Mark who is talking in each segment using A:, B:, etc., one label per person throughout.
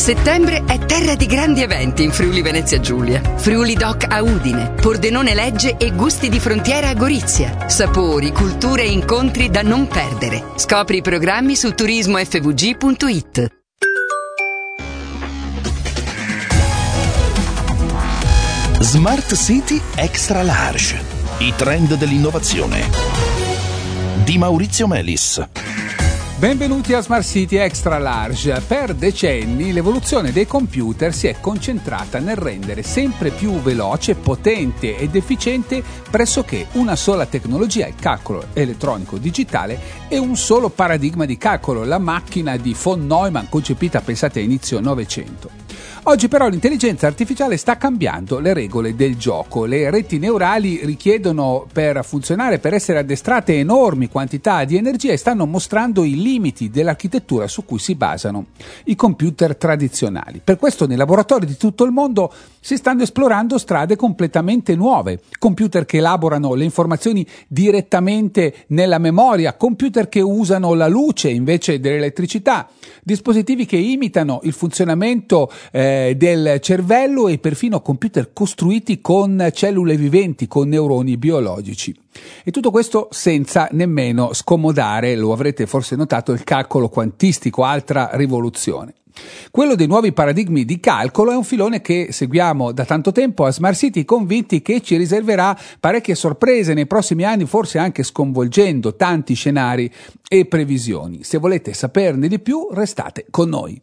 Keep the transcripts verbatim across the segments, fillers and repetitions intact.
A: Settembre è terra di grandi eventi in Friuli Venezia Giulia. Friuli Doc a Udine, Pordenone Legge e Gusti di Frontiera a Gorizia. Sapori, culture e incontri da non perdere. Scopri i programmi su turismo f v g punto i t.
B: Smart City Extra Large. I trend dell'innovazione. Di Maurizio Melis.
C: Benvenuti a Smart City Extra Large. Per decenni l'evoluzione dei computer si è concentrata nel rendere sempre più veloce, potente ed efficiente pressoché una sola tecnologia, il calcolo elettronico digitale, e un solo paradigma di calcolo, la macchina di von Neumann, concepita, pensate, a inizio Novecento. Oggi però l'intelligenza artificiale sta cambiando le regole del gioco. Le reti neurali richiedono per funzionare, per essere addestrate, enormi quantità di energia e stanno mostrando i limiti dell'architettura su cui si basano i computer tradizionali. Per questo nei laboratori di tutto il mondo si stanno esplorando strade completamente nuove. Computer che elaborano le informazioni direttamente nella memoria, computer che usano la luce invece dell'elettricità, dispositivi che imitano il funzionamento eh, del cervello e perfino computer costruiti con cellule viventi, con neuroni biologici. E tutto questo senza nemmeno scomodare, lo avrete forse notato, il calcolo quantistico, altra rivoluzione. Quello dei nuovi paradigmi di calcolo è un filone che seguiamo da tanto tempo a Smart City, convinti che ci riserverà parecchie sorprese nei prossimi anni, forse anche sconvolgendo tanti scenari e previsioni. Se volete saperne di più, restate con noi.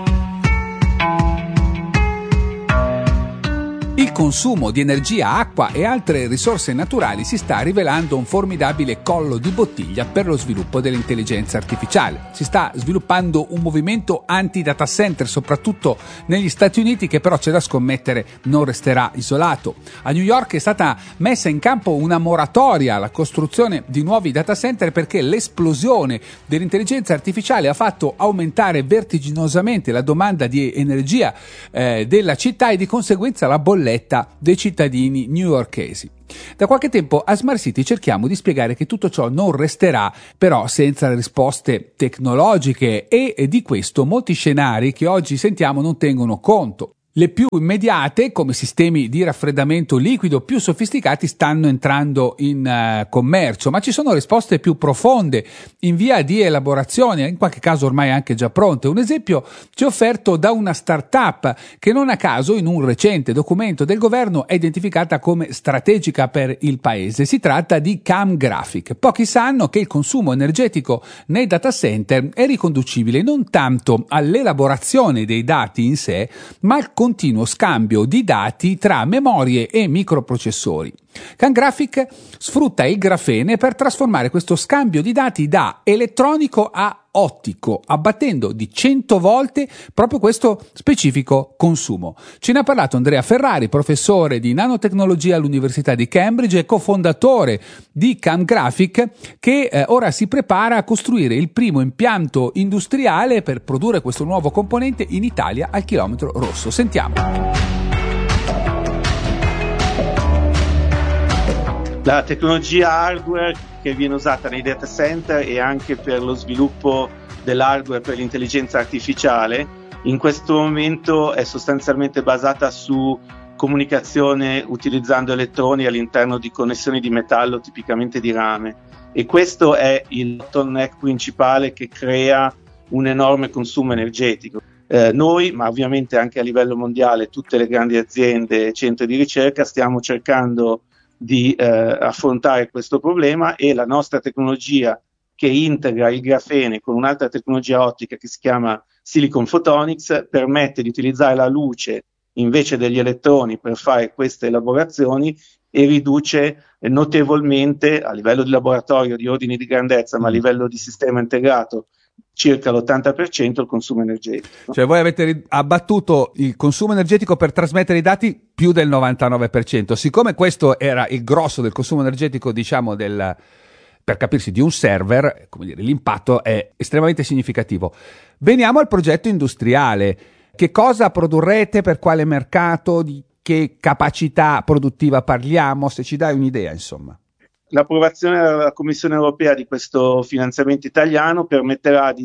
C: Il consumo di energia, acqua e altre risorse naturali si sta rivelando un formidabile collo di bottiglia per lo sviluppo dell'intelligenza artificiale. Si sta sviluppando un movimento anti-data center, soprattutto negli Stati Uniti, che però c'è da scommettere non resterà isolato. A New York è stata messa in campo una moratoria alla costruzione di nuovi data center perché l'esplosione dell'intelligenza artificiale ha fatto aumentare vertiginosamente la domanda di energia eh, della città e di conseguenza la bolletta dei cittadini newyorkesi. Da qualche tempo a Smart City cerchiamo di spiegare che tutto ciò non resterà però senza risposte tecnologiche e di questo molti scenari che oggi sentiamo non tengono conto. Le più immediate, come sistemi di raffreddamento liquido più sofisticati, stanno entrando in uh, commercio, ma ci sono risposte più profonde in via di elaborazione, in qualche caso ormai anche già pronte. Un esempio ci è offerto da una startup che non a caso in un recente documento del governo è identificata come strategica per il paese. Si tratta di Camgraphic. Pochi sanno che il consumo energetico nei data center è riconducibile non tanto all'elaborazione dei dati in sé, ma al continuo scambio di dati tra memorie e microprocessori. Camgraphic sfrutta il grafene per trasformare questo scambio di dati da elettronico a ottico, abbattendo di cento volte proprio questo specifico consumo. Ce ne ha parlato Andrea Ferrari, professore di nanotecnologia all'Università di Cambridge e cofondatore di Camgraphic, che eh, ora si prepara a costruire il primo impianto industriale per produrre questo nuovo componente in Italia al chilometro rosso. Sentiamo.
D: La tecnologia hardware che viene usata nei data center e anche per lo sviluppo dell'hardware per l'intelligenza artificiale in questo momento è sostanzialmente basata su comunicazione utilizzando elettroni all'interno di connessioni di metallo, tipicamente di rame, e questo è il bottleneck principale che crea un enorme consumo energetico. Eh, noi, ma ovviamente anche a livello mondiale, tutte le grandi aziende e centri di ricerca stiamo cercando di eh, affrontare questo problema, e la nostra tecnologia, che integra il grafene con un'altra tecnologia ottica che si chiama Silicon Photonics, permette di utilizzare la luce invece degli elettroni per fare queste elaborazioni e riduce notevolmente a livello di laboratorio di ordini di grandezza, ma a livello di sistema integrato circa l'ottanta per cento il consumo energetico.
C: Cioè voi avete abbattuto il consumo energetico per trasmettere i dati più del novantanove per cento. Siccome questo era il grosso del consumo energetico, diciamo, del, per capirsi, di un server, come dire, l'impatto è estremamente significativo. Veniamo al progetto industriale. Che cosa produrrete, per quale mercato, di che capacità produttiva parliamo, se ci dai un'idea, insomma.
D: L'approvazione della Commissione europea di questo finanziamento italiano permetterà di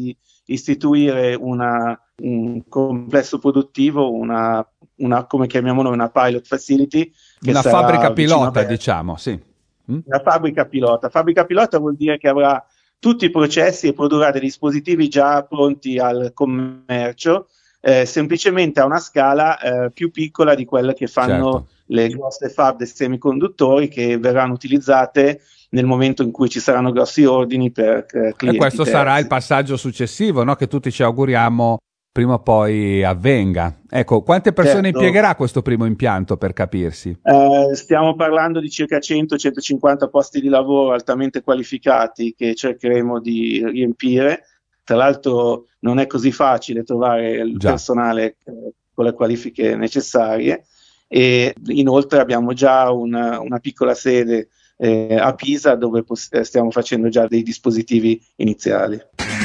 D: istituire una, un complesso produttivo, una, una, come chiamiamo noi, una pilot facility. Che
C: una
D: sarà
C: fabbrica pilota,
D: a
C: diciamo, sì. Mm?
D: Una fabbrica pilota. Fabbrica pilota vuol dire che avrà tutti i processi e produrrà dei dispositivi già pronti al commercio, eh, semplicemente a una scala eh, più piccola di quella che fanno
C: Certo.
D: le grosse fab dei semiconduttori, che verranno utilizzate nel momento in cui ci saranno grossi ordini per eh, clienti.
C: E questo
D: terzi.
C: sarà il passaggio successivo, no? Che tutti ci auguriamo prima o poi avvenga. Ecco, quante persone
D: Certo.
C: impiegherà questo primo impianto, per capirsi?
D: Eh, stiamo parlando di circa cento centocinquanta posti di lavoro altamente qualificati che cercheremo di riempire. Tra l'altro non è così facile trovare il
C: Già.
D: personale eh, con le qualifiche necessarie, e inoltre abbiamo già una, una piccola sede eh, a Pisa dove poss- stiamo facendo già dei dispositivi iniziali.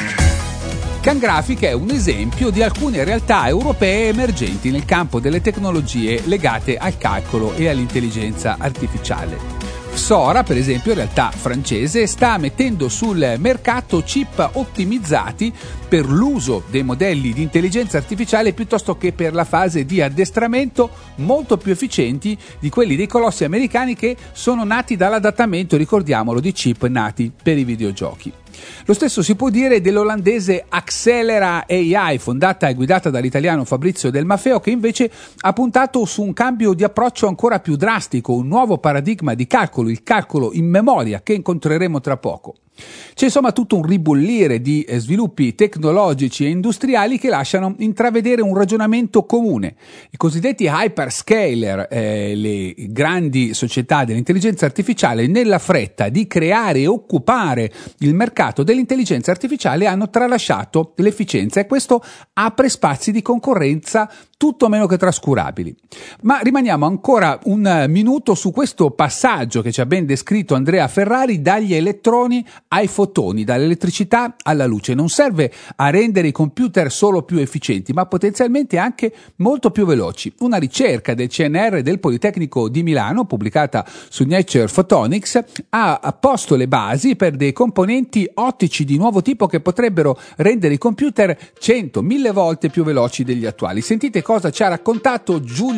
C: Cangraphic è un esempio di alcune realtà europee emergenti nel campo delle tecnologie legate al calcolo e all'intelligenza artificiale. Sora, per esempio, realtà francese, sta mettendo sul mercato chip ottimizzati per l'uso dei modelli di intelligenza artificiale piuttosto che per la fase di addestramento, molto più efficienti di quelli dei colossi americani che sono nati dall'adattamento, ricordiamolo, di chip nati per i videogiochi. Lo stesso si può dire dell'olandese Accelera A I, fondata e guidata dall'italiano Fabrizio Del Maffeo, che invece ha puntato su un cambio di approccio ancora più drastico, un nuovo paradigma di calcolo, il calcolo in memoria, che incontreremo tra poco. C'è insomma tutto un ribollire di eh, sviluppi tecnologici e industriali che lasciano intravedere un ragionamento comune. I cosiddetti hyperscaler, eh, le grandi società dell'intelligenza artificiale, nella fretta di creare e occupare il mercato dell'intelligenza artificiale, hanno tralasciato l'efficienza, e questo apre spazi di concorrenza tutto meno che trascurabili. Ma rimaniamo ancora un minuto su questo passaggio che ci ha ben descritto Andrea Ferrari, dagli elettroni ai fotoni, dall'elettricità alla luce. Non serve a rendere i computer solo più efficienti, ma potenzialmente anche molto più veloci. Una ricerca del C N R del Politecnico di Milano, pubblicata su Nature Photonics, ha posto le basi per dei componenti ottici di nuovo tipo che potrebbero rendere i computer cento mille volte più veloci degli attuali. Sentite cosa ci ha raccontato Giulio